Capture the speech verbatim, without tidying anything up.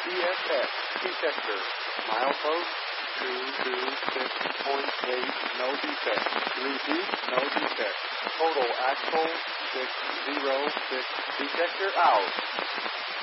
C S X detector. Milepost two two six point eight, no defect. Repeat, no defect. Total axle six zero six, detector out.